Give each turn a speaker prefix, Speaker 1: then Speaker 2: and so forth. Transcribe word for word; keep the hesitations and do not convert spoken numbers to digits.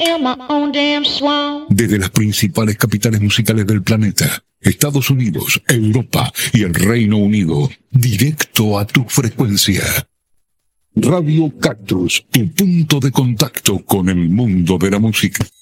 Speaker 1: Desde las principales capitales musicales del planeta, Estados Unidos, Europa y el Reino Unido, directo a tu frecuencia. Radio Cactus, tu punto de contacto con el mundo de la música.